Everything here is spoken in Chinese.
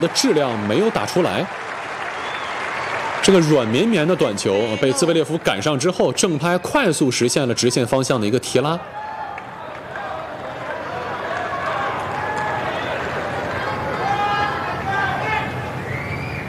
的质量没有打出来。这个软绵绵的短球被兹维列夫赶上之后，正拍快速实现了直线方向的一个提拉。